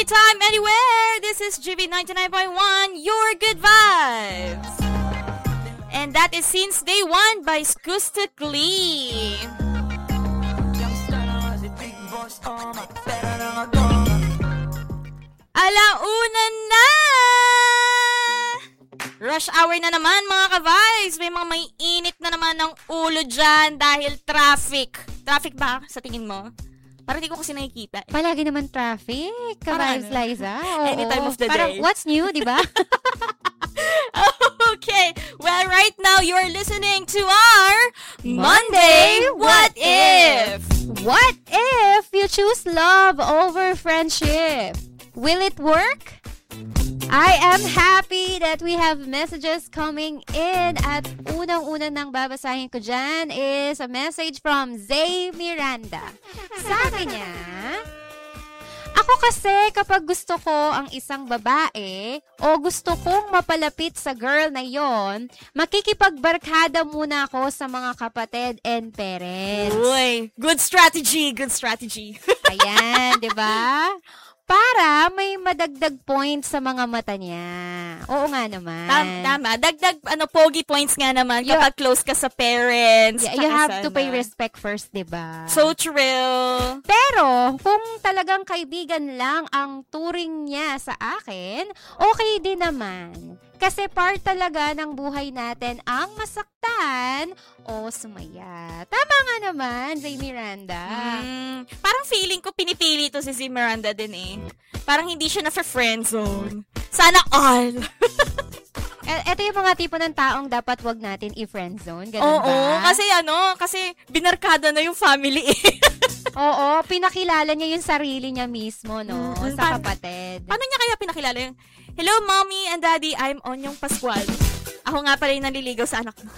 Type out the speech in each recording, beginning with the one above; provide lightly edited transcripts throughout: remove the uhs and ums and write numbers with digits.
anytime, anywhere. This is GB 99.1, your good vibes. And that is Since Day One by Acoustic Lee. Alauna na! Rush hour na naman mga ka-vibes. May mga may init na naman ng ulo dyan dahil traffic. Traffic ba sa tingin mo? Parang di ko kasi nakikita. Palagi naman traffic. Ka-vibes, Liza. Any time of the parang, day. what's new, di ba? Okay. Well, right now you're listening to our Monday What If? What if you choose love over friendship? Will it work? I am happy that we have messages coming in at unang-una nang babasahin ko dyan is a message from Zay Miranda. Sabi niya, ako kasi kapag gusto ko ang isang babae o gusto kong mapalapit sa girl na yon, makikipagbarkada muna ako sa mga kapatid and parents. Uy, good strategy, good strategy. Ayan, di ba? Para may madagdag points sa mga mata niya. Oo nga naman. Tama. Dagdag, pogi points nga naman kapag close ka sa parents. Yeah, you have to pay respect first, diba? So true. Pero, kung talagang kaibigan lang ang turing niya sa akin, okay din naman. Kasi part talaga ng buhay natin ang masaktan o sumaya. Tama nga naman, Zay Miranda. Parang feeling ko pinipili to si Zay Miranda din eh. Parang hindi siya na-friend zone. Sana all. Ito yung mga tipo ng taong dapat wag natin i-friend zone. Ganun ba? Oo, kasi binarkada na yung family eh. Oo, pinakilala niya yung sarili niya mismo, no? Sa kapatid. Paano niya kaya pinakilala yung, hello, mommy and daddy, I'm Onyong Pascual. Ako nga pala yung naliligaw sa anak mo.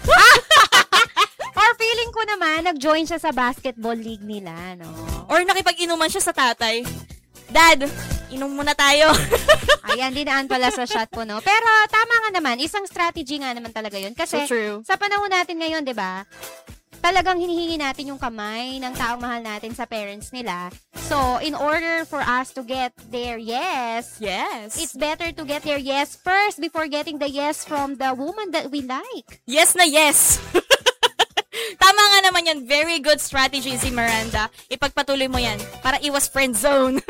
Or feeling ko naman, nag-join siya sa basketball league nila, no? Or nakipag-inuman siya sa tatay. Dad, inom muna tayo. Ayan, dinaan pala sa shot po, no? Pero tama nga naman, isang strategy nga naman talaga yun. Kasi so true. Sa panahon natin ngayon, di ba? Talagang hinihingi natin yung kamay ng taong mahal natin sa parents nila. So, in order for us to get their yes, it's better to get their yes first before getting the yes from the woman that we like. Yes na yes! Tama nga naman yan. Very good strategy si Miranda. Ipagpatuloy mo yan para iwas friend zone.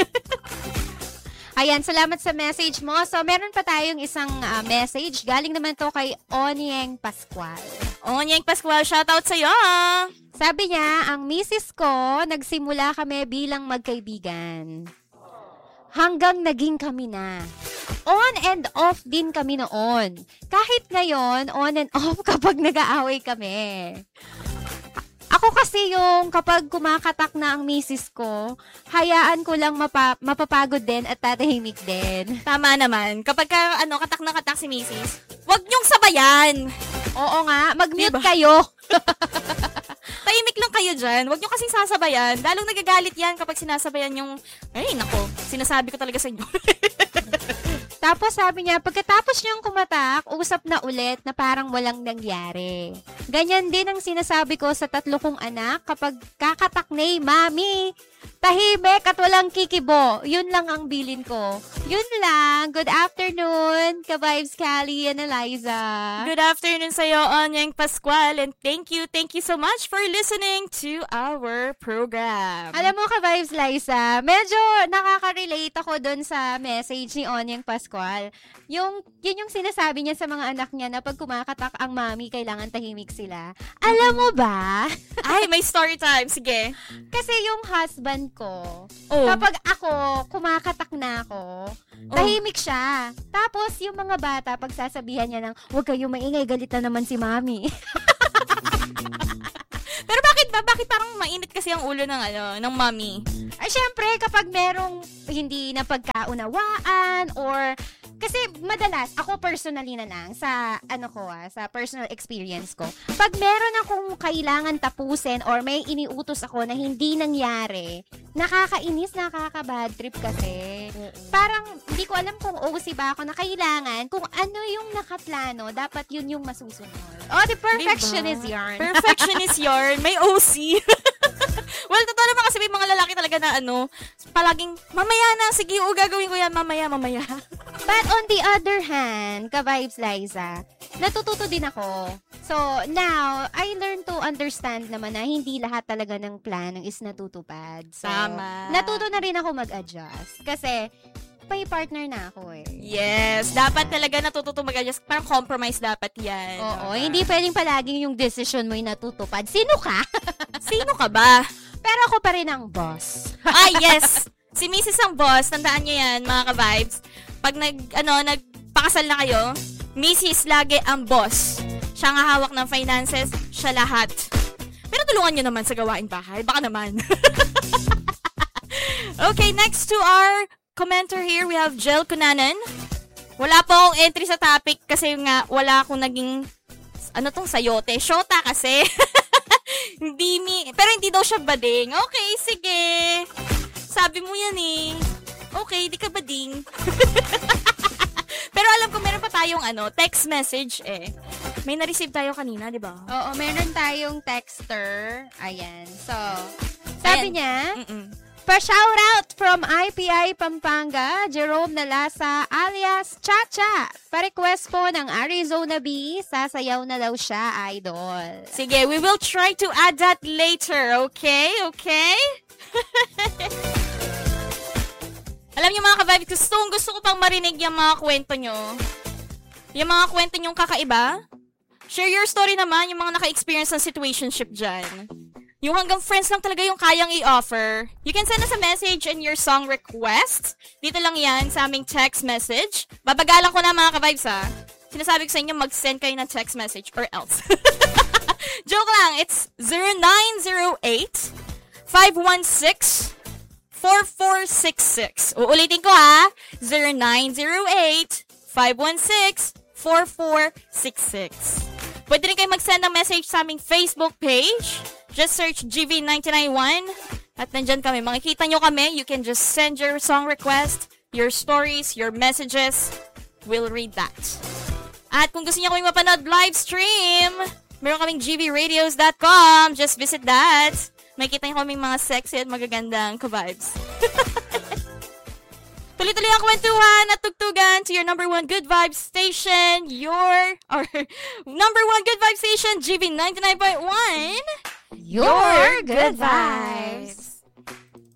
Ayan, salamat sa message mo. So, meron pa tayong isang message. Galing naman to kay Onyeng Pascual. Onyeng Pascual, shoutout sa'yo! Sabi niya, ang misis ko, nagsimula kami bilang magkaibigan. Hanggang naging kami na. On and off din kami noon. Kahit ngayon, on and off kapag nag-aaway kami. Ako kasi yung kapag kumakatak na ang misis ko, hayaan ko lang mapapagod din at tatahimik din. Tama naman. Kapag katak na katak si misis, wag niyong sabayan. Oo nga, mag-mute kayo. Tahimik lang kayo dyan. Wag niyo kasing sasabayan. Lalong nagagalit yan kapag sinasabayan yung, ay nako, sinasabi ko talaga sa inyo. Tapos sabi niya, pagkatapos niyang kumatak, usap na ulit na parang walang nangyari. Ganyan din ang sinasabi ko sa 3 kong anak kapag kakatak na mami, tahimik at walang kikibo. Yun lang ang bilin ko. Yun lang. Good afternoon, ka-Vibes Callie and Eliza. Good afternoon sa'yo, Onyeng Pascual. And thank you so much for listening to our program. Alam mo, ka-Vibes Liza, medyo nakaka-relate ako dun sa message ni Onyeng Pascual. Yun yung sinasabi niya sa mga anak niya na pag kumakatak ang mami, kailangan tahimik sila. Alam mo ba? Ay, may story time. Sige. Kasi yung husband ko, kapag ako, kumakatak na ako, tahimik siya. Tapos, yung mga bata, pag sasabihan niya ng, huwag kayo maingay, galit na naman si mami. Pero bakit parang mainit kasi ang ulo ng mami? Ay, syempre, kapag merong hindi na pagkaunawaan or kasi madalas, ako personally na lang, sa sa personal experience ko, pag meron akong kailangan tapusin or may iniutos ako na hindi nangyari, nakakainis, nakaka-bad trip kasi. Parang, hindi ko alam kung OC ba ako na kailangan, kung ano yung nakaplano, dapat yun yung masusunod. Oh, the perfection is yarn. Perfection is yarn. May OC. Well, totoo naman kasi may mga lalaki talaga na palaging, mamaya na, sige, gagawin ko yan, mamaya. But on the other hand, ka-vibes Liza, natututo din ako. So, now, I learn to understand naman na hindi lahat talaga ng plano is natutupad. So, Tama. natuto na rin ako mag-adjust. Kasi, may partner na ako eh. Yes, dapat talaga natututo mag-adjust. Parang compromise dapat yan. Oo, hindi pwedeng palaging yung decision mo yung natutupad. Sino ka? Sino ka ba? Pero ako pa rin ang boss. Yes! Si Mrs. ang boss, tandaan nyo yan, mga ka-vibes. Pag nagpakasal na kayo, Mrs. lagi ang boss. Siya nga hawak ng finances, siya lahat. Pero tulungan nyo naman sa gawain bahay. Baka naman. Okay, next to our commenter here, we have Jel Kunanan. Wala po akong entry sa topic kasi nga wala akong naging, sayote? Shota kasi. Pero hindi daw siya bading. Okay, sige. Sabi mo yan eh. Okay, di ka bading. Pero alam ko meron pa tayong text message eh. May na-receive tayo kanina, di ba? Oo, meron tayong texter. Ayan. So, sabi niya, pa-shoutout from IPI Pampanga, Jerome Nalasa alias Chacha. Pa-request po ng Arizona B, sasayaw na daw siya, idol. Sige, we will try to add that later, okay? Okay? Alam niyo mga ka-vibe, gusto ko pang marinig yung mga kwento nyo. Yung mga kwento nyong kakaiba. Share your story naman, yung mga naka-experience ng situationship dyan. Yung hanggang friends lang talaga yung kayang i-offer. You can send us a message and your song request. Dito lang yan sa aming text message. Babagalan ko na mga ka-vibes ha. Sinasabi ko sa inyo, mag-send kayo ng text message or else. Joke lang, it's 0908-516-4466. Uulitin ko ha, 0908-516-4466. Pwede rin kayo mag-send ng message sa aming Facebook page. Just search GV991 at nandyan kami. Makikita nyo kami. You can just send your song request, your stories, your messages. We'll read that. At kung gusto nyo kaming mapanood live stream, meron kaming gvradios.com. Just visit that. Makikita nyo kaming mga sexy at magagandang ka-vibes. Tuloy-tuloy ang kwentuhan at tugtugan to your number one good vibe station, number one good vibe station, GV 99.1. Your good vibes.